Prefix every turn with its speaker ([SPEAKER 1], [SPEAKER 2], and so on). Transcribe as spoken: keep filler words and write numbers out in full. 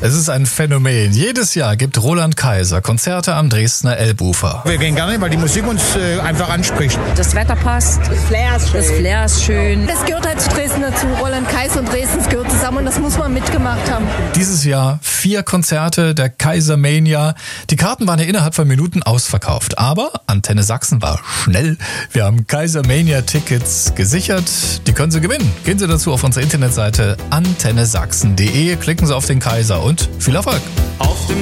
[SPEAKER 1] Es ist ein Phänomen. Jedes Jahr gibt Roland Kaiser Konzerte am Dresdner Elbufer.
[SPEAKER 2] Wir gehen gerne, weil die Musik uns äh, einfach anspricht.
[SPEAKER 3] Das Wetter passt.
[SPEAKER 4] Das Flair ist schön.
[SPEAKER 3] Das Flair ist schön.
[SPEAKER 5] Das gehört halt zu Dresden dazu. Roland Kaiser und Dresden gehört zusammen und das muss man mitgemacht haben.
[SPEAKER 1] Dieses Jahr vier Konzerte der Kaiser Mania. Die Karten waren ja innerhalb von Minuten ausverkauft. Aber Antenne Sachsen war schnell. Wir haben Kaiser Mania Tickets gesichert. Die können Sie gewinnen. Gehen Sie dazu auf unsere Internetseite antenne sachsen punkt de, klicken Sie auf den Kaiser und viel Erfolg.
[SPEAKER 6] Auf dem